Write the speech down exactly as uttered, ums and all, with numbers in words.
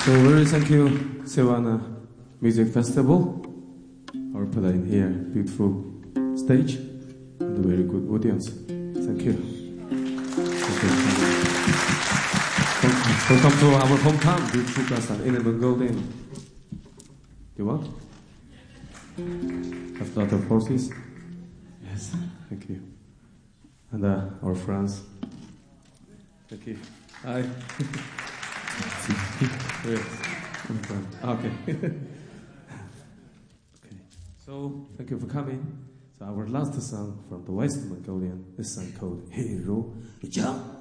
So really thank you, Sewana Music Festival, our playing here, beautiful stage, and a very good audience. Thank you. Thank you. Welcome to our hometown, beautiful Kasan, in Mongolian. You want? Have a lot of horses? Yes, thank you. And uh, our friends. Thank you. Hi. Yes. Okay. Okay. So, thank you for coming. So, our last song from the West Mongolian is a song called Hero Jump.